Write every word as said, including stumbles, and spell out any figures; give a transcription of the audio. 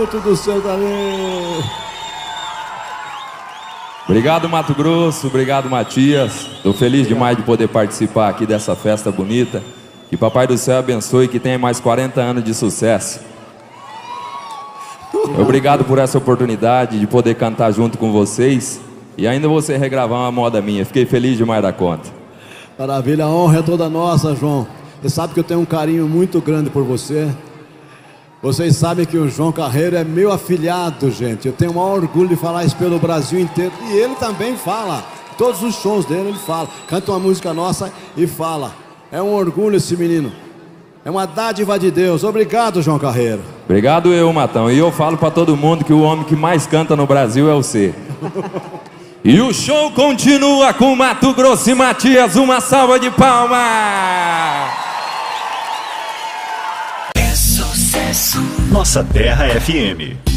garoto do céu também. Obrigado, Mato Grosso, obrigado, Matias. Estou feliz demais de poder participar aqui dessa festa bonita. Que Papai do Céu abençoe e que tenha mais quarenta anos de sucesso. Obrigado por essa oportunidade de poder cantar junto com vocês. E ainda você regravar uma moda minha. Fiquei feliz demais da conta. Maravilha, a honra é toda nossa, João. Você sabe que eu tenho um carinho muito grande por você. Vocês sabem que o João Carreiro é meu afilhado, gente. Eu tenho o maior orgulho de falar isso pelo Brasil inteiro. E ele também fala. Todos os shows dele ele fala. Canta uma música nossa e fala. É um orgulho esse menino. É uma dádiva de Deus. Obrigado, João Carreiro. Obrigado eu, Matão. E eu falo pra todo mundo que o homem que mais canta no Brasil é você. E o show continua com Mato Grosso e Matias. Uma salva de palmas. Nossa Terra F M.